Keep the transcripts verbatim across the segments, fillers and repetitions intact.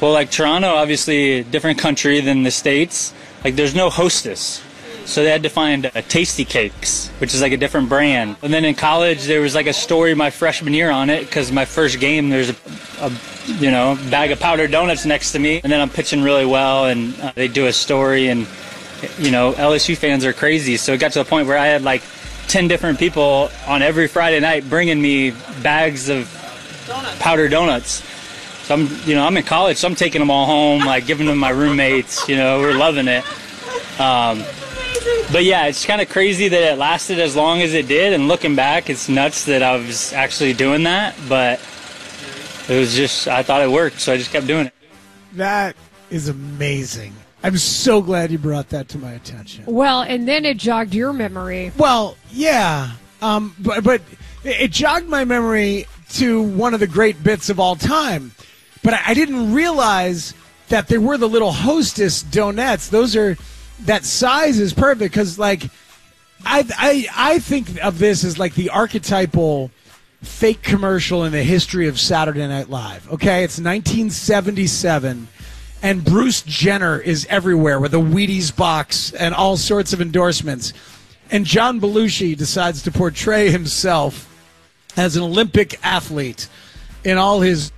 Well, like Toronto, obviously a different country than the States. Like there's no Hostess. So they had to find uh, Tasty Cakes, which is like a different brand. And then in college, there was like a story my freshman year on it, because my first game, there's a, a, you know, bag of powdered donuts next to me. And then I'm pitching really well, and uh, they do a story, and, you know, L S U fans are crazy. So it got to the point where I had like ten different people on every Friday night bringing me bags of donuts. powdered donuts. So I'm, you know, I'm in college, so I'm taking them all home, like giving them to my roommates. You know, we're loving it. Um, But yeah, it's kind of crazy that it lasted as long as it did, and looking back, it's nuts that I was actually doing that, but it was just, I thought it worked, so I just kept doing it. That is amazing. I'm so glad you brought that to my attention. Well, and then it jogged your memory. Well, yeah, um, but, but it jogged my memory to one of the great bits of all time, but I, I didn't realize that there were the little Hostess donuts. Those are... That size is perfect because, like, I, I I think of this as like the archetypal fake commercial in the history of Saturday Night Live. Okay, it's nineteen seventy-seven, and Bruce Jenner is everywhere with a Wheaties box and all sorts of endorsements. And John Belushi decides to portray himself as an Olympic athlete in all his...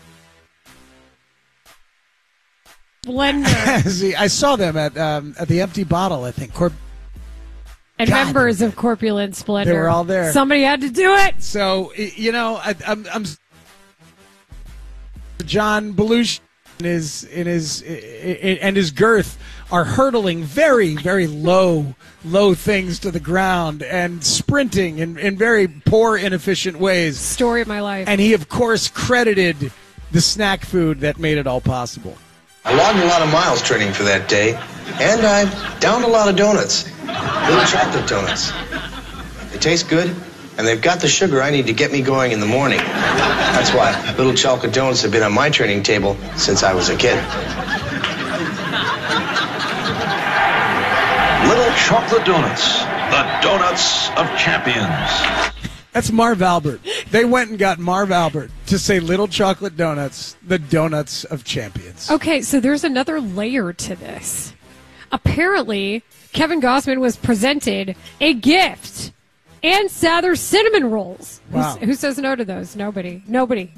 Splendor. See, I saw them at um, at the Empty Bottle, I think. Corp- and God, members of Corpulent Splendor. They were all there. Somebody had to do it. So, you know, I, I'm, I'm John Belushi in his, in his in, and his girth are hurtling very, very low, low things to the ground and sprinting in, in very poor, inefficient ways. Story of my life. And he, of course, credited the snack food that made it all possible. I logged a lot of miles training for that day, and I downed a lot of donuts. Little chocolate donuts. They taste good, and they've got the sugar I need to get me going in the morning. That's why little chocolate donuts have been on my training table since I was a kid. Little chocolate donuts, the donuts of champions. That's Marv Albert. They went and got Marv Albert to say Little Chocolate Donuts, the donuts of champions. Okay, so there's another layer to this. Apparently, Kevin Gossman was presented a gift and Sather cinnamon rolls. Wow. Who says no to those? Nobody. Nobody.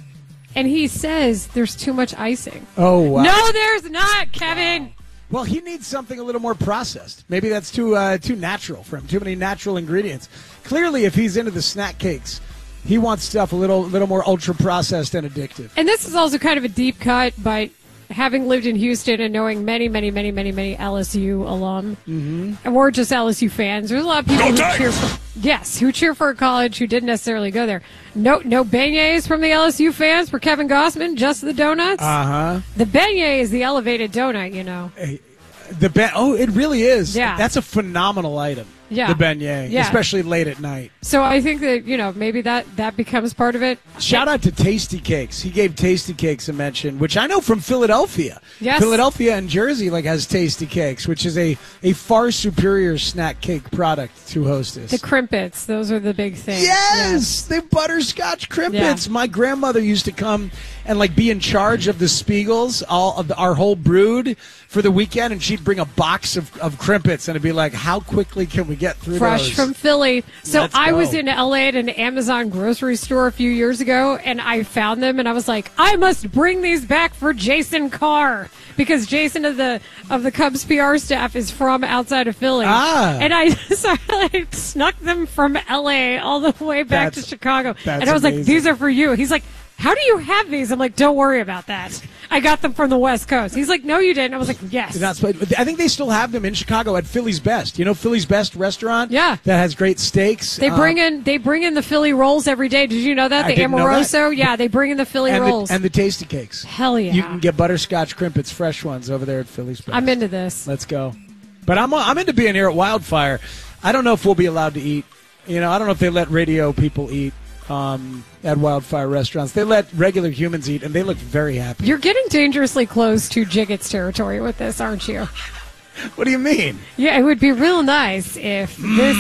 And he says there's too much icing. Oh, wow. No, there's not, Kevin. Well, he needs something a little more processed. Maybe that's too uh, too natural for him, too many natural ingredients. Clearly, if he's into the snack cakes, he wants stuff a little little more ultra-processed and addictive. And this is also kind of a deep cut, but having lived in Houston and knowing many, many, many, many, many L S U alum, mm-hmm. and we're just L S U fans, there's a lot of people who cheer for, yes, who cheer for a college who didn't necessarily go there. No, no beignets from the L S U fans for Kevin Gossman, just the donuts. Uh-huh. The beignet is the elevated donut, you know. Hey, the be- Oh, it really is. Yeah. That's a phenomenal item. Yeah. The beignet, yeah. especially late at night. So I think that, you know, maybe that, that becomes part of it. Shout out to Tasty Cakes. He gave Tasty Cakes a mention, which I know from Philadelphia. Yes. Philadelphia and Jersey like has Tasty Cakes, which is a, a far superior snack cake product to Hostess. The crimpets, those are the big things. Yes, yes. the butterscotch crimpets. Yeah. My grandmother used to come and like be in charge of the Spiegels, all of the, our whole brood for the weekend, and she'd bring a box of, of crimpets, and it'd be like, how quickly can we get through Fresh those? from Philly. So Let's I go. was in L A at an Amazon grocery store a few years ago, and I found them, and I was like, I must bring these back for Jason Carr, because Jason of the of the Cubs P R staff is from outside of Philly. Ah. And I, so I like, snuck them from L A all the way back That's- to Chicago. that's And I was like, amazing. these are for you. He's like, how do you have these? I'm like, don't worry about that. I got them from the West Coast. He's like, no, you didn't. I was like, yes. You're not supposed- I think they still have them in Chicago at Philly's Best. You know Philly's Best restaurant? Yeah. That has great steaks. They Um, bring in they bring in the Philly rolls every day. Did you know that? I The didn't know that. Amoroso? Yeah, they bring in the Philly and rolls. the, and the Tasty Cakes. Hell yeah. You can get butterscotch crimpets, fresh ones, over there at Philly's Best. I'm into this. Let's go. But I'm I'm into being here at Wildfire. I don't know if we'll be allowed to eat. You know, I don't know if they let radio people eat um, at Wildfire restaurants. They let regular humans eat, and they look very happy. You're getting dangerously close to Jiggett's territory with this, aren't you? What do you mean? Yeah, it would be real nice if this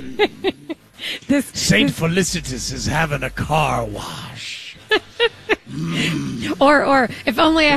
this Saint this- Felicitas is having a car wash. or or if only I